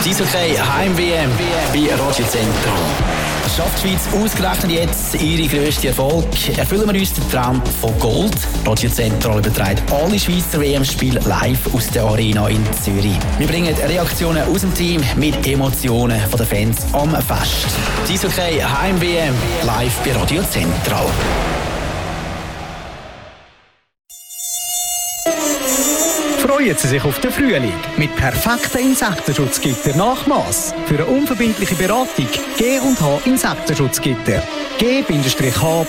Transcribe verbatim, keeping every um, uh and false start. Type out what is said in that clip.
Die Eishockey Heim-W M bei Radio Zentral. Schafft die Schweiz ausgerechnet jetzt ihre grösste Erfolg? Erfüllen wir uns den Traum von Gold? Radio Zentral überträgt alle Schweizer W M-Spiele live aus der Arena in Zürich. Wir bringen Reaktionen aus dem Team mit Emotionen von den Fans am Fest. Die Eishockey Heim-W M live bei Radio Zentral. Freuen Sie sich auf den Frühling mit perfekten Insektenschutzgitter Nachmaß. Für eine unverbindliche Beratung G und H Insektenschutzgitter. G H